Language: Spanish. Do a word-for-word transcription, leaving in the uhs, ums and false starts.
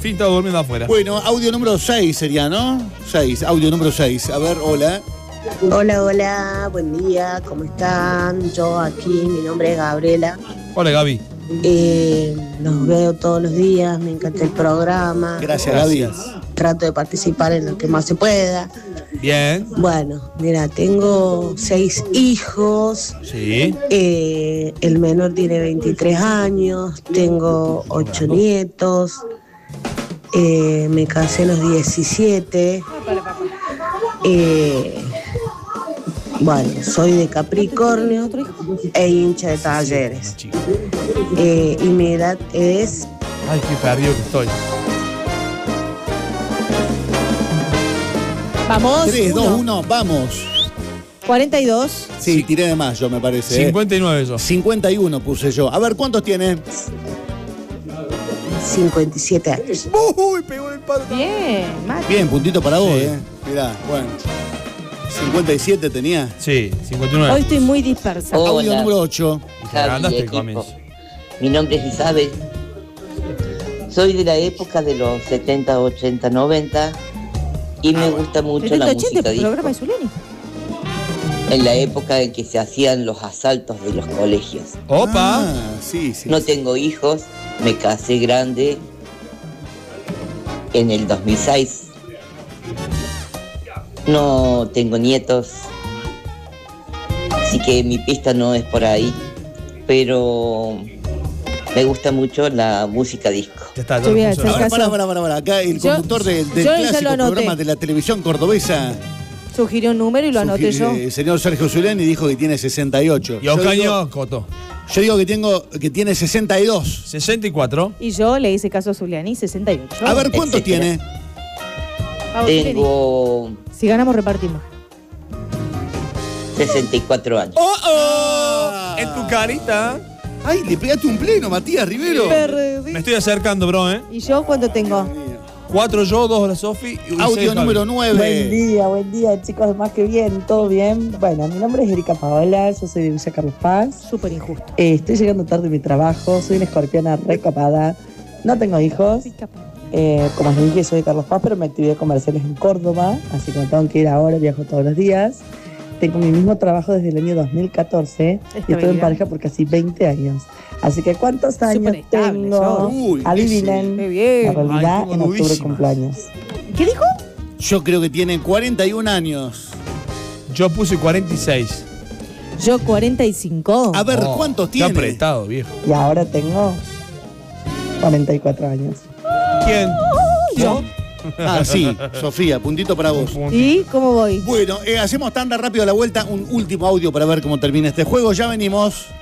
fin estaba durmiendo afuera. Bueno, audio número seis sería, ¿no? seis, audio número seis. A ver, hola. Hola, hola, buen día, ¿cómo están? Yo aquí, mi nombre es Gabriela. Hola, Gaby. Eh, los veo todos los días, me encanta el programa. Gracias, Gaby. Trato de participar en lo que más se pueda. Bien. Bueno, mira, tengo seis hijos. Sí. Eh, el menor tiene veintitrés años, tengo ocho nietos. Eh, me casé a los diecisiete. Eh, bueno, soy de Capricornio e hincha de Talleres. Eh, y mi edad es... Ay, qué perdido que estoy. Vamos. tres, dos, uno, vamos. cuarenta y dos. Sí, sí, tiré de más yo, me parece. cincuenta y nueve yo. cincuenta y uno puse yo. A ver, ¿cuántos tiene? cincuenta y siete años. Uy, pegó en el palo. Bien, Mati. Bien, puntito para vos, Sí. eh. Mirá, bueno. cincuenta y siete tenía. Sí, cincuenta y nueve. Hoy estoy muy dispersa. Oh. Audio Hola. número ocho. Y te Javi, agrandaste el equipo. comienzo. Mi nombre es Isabel. Soy de la época de los setenta, ochenta, noventa y me gusta mucho la setenta música ochenta, disco. programa de Zuliani. En la época en que se hacían los asaltos de los colegios. Opa. Ah, sí, sí. No tengo hijos, me casé grande en el dos mil seis. No tengo nietos, así que mi pista no es por ahí, pero me gusta mucho la música disco. Ya está, Yo voy a ya lo hacer puso. Ahora, caso. para, para, para, para. Acá el Yo- conductor de- del yo ya lo clásico anoté. programa de la televisión cordobesa, Sugirió un número y lo anoté sugi- yo. el señor Sergio Zuliani, dijo que tiene sesenta y ocho. Y Yo digo, Ocaño, Coto. yo digo que, tengo, que tiene sesenta y dos. sesenta y cuatro. Y yo le hice caso a Zuliani, sesenta y ocho. A ver, ¿cuántos Etcétera. tiene? Vamos, Zuliani. Tengo Si ganamos, repartimos. sesenta y cuatro años. ¡Oh, oh! En tu carita. Ay, le pegaste un pleno, Matías Rivero. Perdí. Me estoy acercando, bro, ¿eh? ¿Y yo cuánto tengo? Cuatro yo, dos la Sofi y Audio seis número Javi. Buen nueve. día, buen día, chicos, más que bien, todo bien. Bueno, mi nombre es Erika Paola, yo soy de Villa Carlos Paz. Súper injusto. Eh, estoy llegando tarde a mi trabajo, soy una escorpiana recopada, no tengo hijos. Eh, como les dije, soy de Carlos Paz, pero mi actividad comercial es en Córdoba, así que me tengo que ir ahora, viajo todos los días. Tengo mi mismo trabajo desde el año dos mil catorce y estoy en Estabilidad. pareja por casi veinte años. Así que ¿cuántos años Súper estable, tengo? sos. Uy, Adivinen. Qué La bien. realidad, Ay, tengo en octubre durísimas. cumpleaños. ¿Qué dijo? Yo creo que tiene cuarenta y un años. Yo puse cuarenta y seis. Yo cuarenta y cinco. A ver, Oh, ¿cuántos qué tiene? apretado, viejo. Y ahora tengo cuarenta y cuatro años. ¿Quién? Yo. Ah, sí, Sofía, puntito para vos. ¿Y cómo voy? Bueno, eh, hacemos tanda rápido a la vuelta. Un último audio para ver cómo termina este juego. Ya venimos.